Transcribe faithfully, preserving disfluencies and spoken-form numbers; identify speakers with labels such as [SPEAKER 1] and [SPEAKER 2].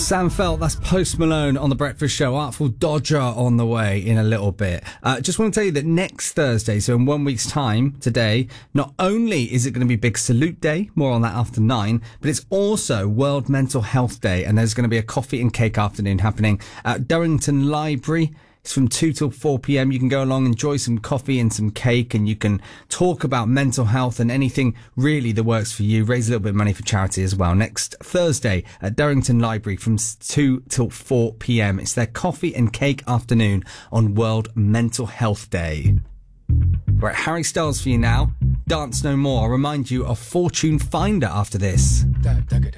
[SPEAKER 1] Sam Felt, that's Post Malone on The Breakfast Show. Artful Dodger on the way in a little bit. Uh, just want to tell you that next Thursday, so in one week's time today, not only is it going to be Big Salute Day, more on that after nine, but it's also World Mental Health Day, and there's going to be a coffee and cake afternoon happening at Durrington Library. It's from two till four p.m. You can go along, enjoy some coffee and some cake, and you can talk about mental health and anything really that works for you. Raise a little bit of money for charity as well. Next Thursday at Durrington Library from two till four p.m. It's their coffee and cake afternoon on World Mental Health Day. We're at Harry Styles for you now. Dance No More. I'll remind you of Fortune Finder after this.
[SPEAKER 2] Da, da, da.